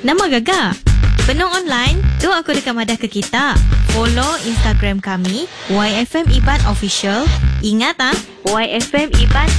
Nama Gaga. Penung online, tu aku dekat madah ke kita. Follow Instagram kami, YFM Iban Official. Ingat YFM Iban